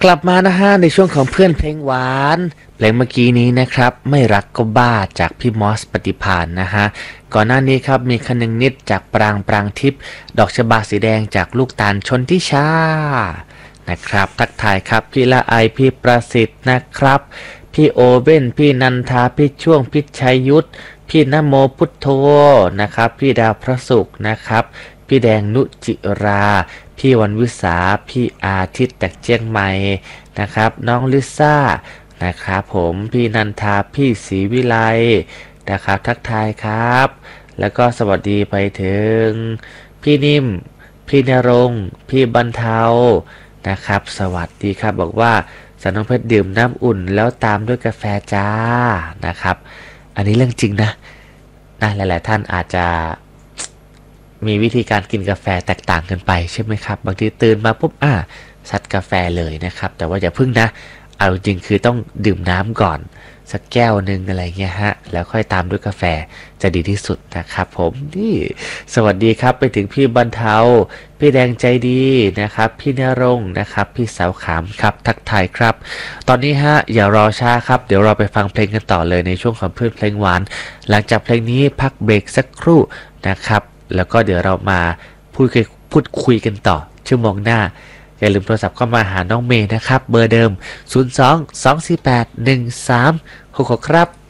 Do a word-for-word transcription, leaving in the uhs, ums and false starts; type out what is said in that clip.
กลับมานะฮะในช่วงของเพื่อนเพลงหวานเพลงเมื่อกี้นี้นะครับไม่รักก็บ้าจากพี่มอสปฏิภาณนะฮะก่อนหน้านี้ครับมีคนึงนิดจากปรางปรางทิพย์ดอกชบาสีแดงจากลูกตาลชนทิชานะครับทักทายครับพี่ละไอพี่ประสิทธิ์นะครับพี่โอเว่นพี่นันทาพี่ช่วงพี่ชัยยุทธพี่นโมพุทโธนะครับพี่ดาวพระศุกร์นะครับพี่แดงนุจิราพี่วันวิสาพี่อาทิตย์จากเชียงใหม่นะครับน้องลิซ่านะครับผมพี่นันทาพี่ศรีวิไลนะครับทักทายครับแล้วก็สวัสดีไปถึงพี่นิ่มพี่นรงค์พี่บรรเทานะครับสวัสดีครับบอกว่าสันน้องเพชรดื่มน้ำอุ่นแล้วตามด้วยกาแฟจ้านะครับอันนี้เรื่องจริงนะนะหลายๆท่านอาจจะมีวิธีการกินกาแฟแตกต่างกันไปใช่ไหมครับบางทีตื่นมาปุ๊บอ่ะซัดกาแฟเลยนะครับแต่ว่าอย่าพึ่งนะเอาจริงคือต้องดื่มน้ำก่อนสักแก้วหนึ่งอะไรเงี้ยฮะแล้วค่อยตามด้วยกาแฟจะดีที่สุดนะครับผมนี่สวัสดีครับไปถึงพี่บรรเทาพี่แดงใจดีนะครับพี่นรงค์นะครับพี่สาวขามครับทักทายครับตอนนี้ฮะอย่ารอช้าครับเดี๋ยวเราไปฟังเพลงกันต่อเลยในช่วงของเพื่อนเพลงหวานหลังจากเพลงนี้พักเบรกสักครู่นะครับแล้วก็เดี๋ยวเรามาพูดคุยพูดคุยกันต่อชั่วโมงหน้าอย่าลืมโทรศัพท์เข้ามาหาน้องเมย์นะครับเบอร์เดิมศูนย์ สอง สอง สี่ แปด หนึ่ง สาม หก หกครับ